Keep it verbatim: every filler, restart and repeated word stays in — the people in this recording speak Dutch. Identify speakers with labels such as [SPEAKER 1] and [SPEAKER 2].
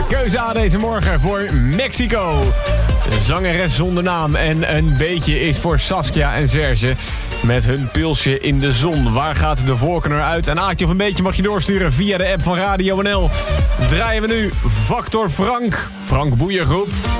[SPEAKER 1] Keuze A deze morgen voor Mexico. De zangeres zonder naam en een beetje is voor Saskia en Serge met hun pilsje in de zon. Waar gaat de voorkeur naar uit? Een aatje of een beetje mag je doorsturen via de app van Radio N L. Draaien we nu Factor Frank. Frank Boeiergroep.